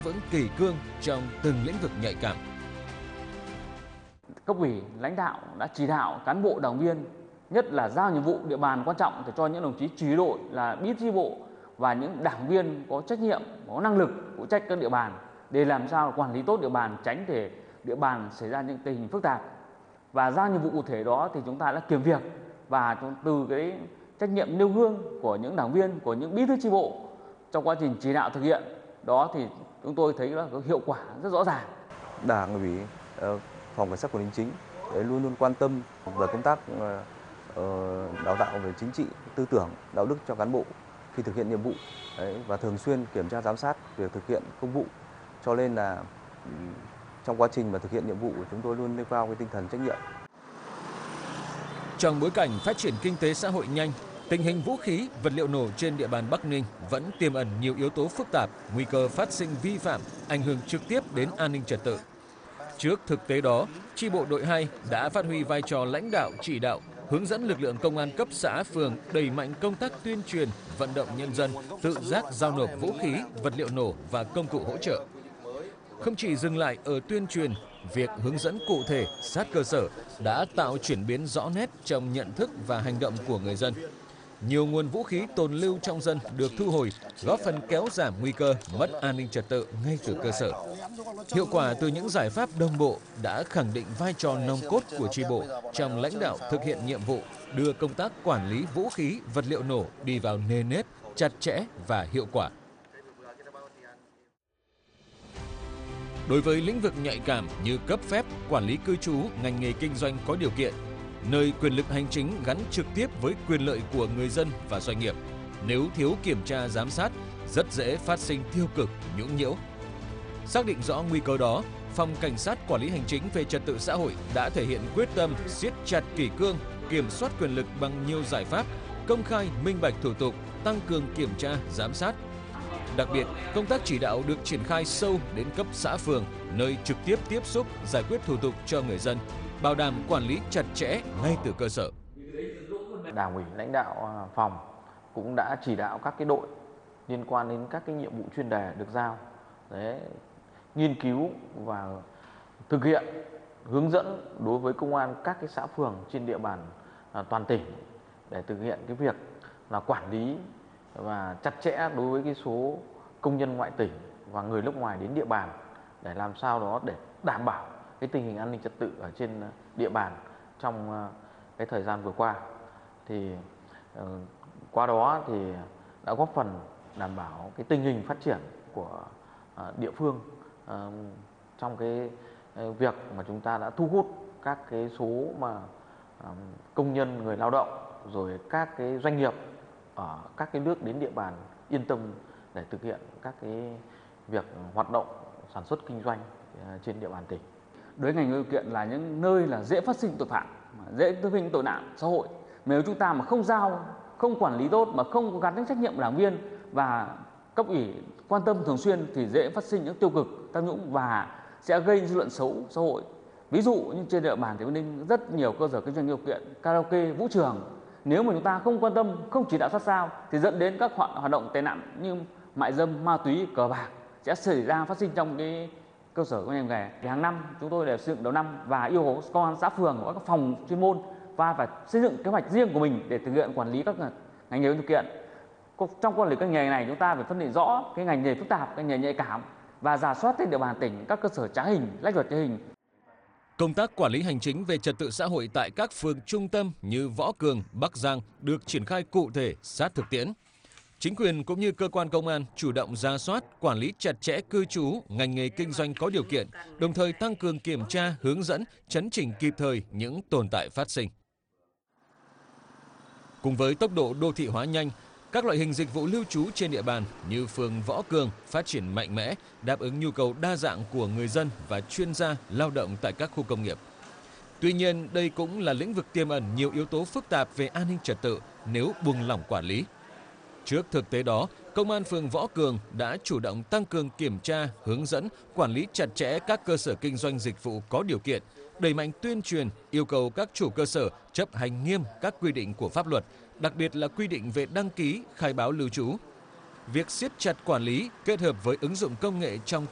vững kỷ cương trong từng lĩnh vực nhạy cảm. Cấp ủy, lãnh đạo đã chỉ đạo cán bộ đảng viên, nhất là giao nhiệm vụ địa bàn quan trọng để cho những đồng chí chỉ đội là bí thư chi bộ và những đảng viên có trách nhiệm, có năng lực phụ trách các địa bàn để làm sao quản lý tốt địa bàn, tránh để địa bàn xảy ra những tình hình phức tạp. Và giao nhiệm vụ cụ thể đó thì chúng ta đã kiểm việc, và từ cái trách nhiệm nêu gương của những đảng viên, của những bí thư chi bộ trong quá trình chỉ đạo thực hiện đó thì chúng tôi thấy là có hiệu quả rất rõ ràng. Đảng ủy, phòng cảnh sát quản lý chính luôn luôn quan tâm về công tác đào tạo về chính trị, tư tưởng, đạo đức cho cán bộ khi thực hiện nhiệm vụ và thường xuyên kiểm tra giám sát việc thực hiện công vụ. Cho nên là trong quá trình mà thực hiện nhiệm vụ chúng tôi luôn nêu cao cái tinh thần trách nhiệm. Trong bối cảnh phát triển kinh tế xã hội nhanh, tình hình vũ khí, vật liệu nổ trên địa bàn Bắc Ninh vẫn tiềm ẩn nhiều yếu tố phức tạp, nguy cơ phát sinh vi phạm, ảnh hưởng trực tiếp đến an ninh trật tự. Trước thực tế đó, chi bộ đội 2 đã phát huy vai trò lãnh đạo, chỉ đạo, hướng dẫn lực lượng công an cấp xã, phường đẩy mạnh công tác tuyên truyền, vận động nhân dân tự giác giao nộp vũ khí, vật liệu nổ và công cụ hỗ trợ. Không chỉ dừng lại ở tuyên truyền, việc hướng dẫn cụ thể sát cơ sở đã tạo chuyển biến rõ nét trong nhận thức và hành động của người dân. Nhiều nguồn vũ khí tồn lưu trong dân được thu hồi, góp phần kéo giảm nguy cơ mất an ninh trật tự ngay từ cơ sở. Hiệu quả từ những giải pháp đồng bộ đã khẳng định vai trò nòng cốt của chi bộ trong lãnh đạo thực hiện nhiệm vụ, đưa công tác quản lý vũ khí, vật liệu nổ đi vào nề nếp, chặt chẽ và hiệu quả. Đối với lĩnh vực nhạy cảm như cấp phép, quản lý cư trú, ngành nghề kinh doanh có điều kiện, nơi quyền lực hành chính gắn trực tiếp với quyền lợi của người dân và doanh nghiệp, nếu thiếu kiểm tra giám sát, rất dễ phát sinh tiêu cực, nhũng nhiễu. Xác định rõ nguy cơ đó, Phòng Cảnh sát Quản lý Hành chính về Trật tự xã hội đã thể hiện quyết tâm siết chặt kỷ cương, kiểm soát quyền lực bằng nhiều giải pháp, công khai, minh bạch thủ tục, tăng cường kiểm tra, giám sát. Đặc biệt, công tác chỉ đạo được triển khai sâu đến cấp xã phường, nơi trực tiếp tiếp xúc, giải quyết thủ tục cho người dân, bảo đảm quản lý chặt chẽ ngay từ cơ sở. Đảng ủy, lãnh đạo phòng cũng đã chỉ đạo các cái đội liên quan đến các cái nhiệm vụ chuyên đề được giao, nghiên cứu và thực hiện, hướng dẫn đối với công an các cái xã phường trên địa bàn toàn tỉnh để thực hiện cái việc là quản lý và chặt chẽ đối với cái số công nhân ngoại tỉnh và người nước ngoài đến địa bàn, để làm sao đó để đảm bảo cái tình hình an ninh trật tự ở trên địa bàn trong cái thời gian vừa qua. Thì qua đó thì đã góp phần đảm bảo cái tình hình phát triển của địa phương trong cái việc mà chúng ta đã thu hút các cái số mà công nhân, người lao động, rồi các cái doanh nghiệp ở các cái nước đến địa bàn yên tâm để thực hiện các cái việc hoạt động sản xuất kinh doanh trên địa bàn tỉnh. Đối với ngành điều kiện là những nơi là dễ phát sinh tội phạm, dễ phát sinh tội nạn xã hội. Nếu chúng ta mà không giao, không quản lý tốt, mà không gắn đến trách nhiệm của đảng viên và cấp ủy quan tâm thường xuyên thì dễ phát sinh những tiêu cực, tham nhũng và sẽ gây dư luận xấu xã hội. Ví dụ như trên địa bàn thì Bắc Ninh rất nhiều cơ sở kinh doanh điều kiện, karaoke, vũ trường. Nếu mà chúng ta không quan tâm, không chỉ đạo sát sao thì dẫn đến các hoạt động tệ nạn như mại dâm, ma túy, cờ bạc sẽ xảy ra, phát sinh trong cái cơ sở của ngành nghề. Thì hàng năm chúng tôi đều xây dựng đầu năm và yêu cầu công an xã phường có các phòng chuyên môn và phải xây dựng kế hoạch riêng của mình để thực hiện quản lý các ngành nghề điều kiện. Trong quản lý các nghề này chúng ta phải phân định rõ cái ngành nghề phức tạp, cái nghề nhạy cảm và rà soát trên địa bàn tỉnh các cơ sở trá hình, lách luật trá hình. Công tác quản lý hành chính về trật tự xã hội tại các phường trung tâm như Võ Cường, Bắc Giang được triển khai cụ thể, sát thực tiễn. Chính quyền cũng như cơ quan công an chủ động rà soát, quản lý chặt chẽ cư trú, ngành nghề kinh doanh có điều kiện, đồng thời tăng cường kiểm tra, hướng dẫn, chấn chỉnh kịp thời những tồn tại phát sinh. Cùng với tốc độ đô thị hóa nhanh, các loại hình dịch vụ lưu trú trên địa bàn như phường Võ Cường phát triển mạnh mẽ, đáp ứng nhu cầu đa dạng của người dân và chuyên gia lao động tại các khu công nghiệp. Tuy nhiên, đây cũng là lĩnh vực tiềm ẩn nhiều yếu tố phức tạp về an ninh trật tự nếu buông lỏng quản lý. Trước thực tế đó, Công an phường Võ Cường đã chủ động tăng cường kiểm tra, hướng dẫn, quản lý chặt chẽ các cơ sở kinh doanh dịch vụ có điều kiện, đẩy mạnh tuyên truyền, yêu cầu các chủ cơ sở chấp hành nghiêm các quy định của pháp luật, đặc biệt là quy định về đăng ký, khai báo lưu trú. Việc siết chặt quản lý kết hợp với ứng dụng công nghệ trong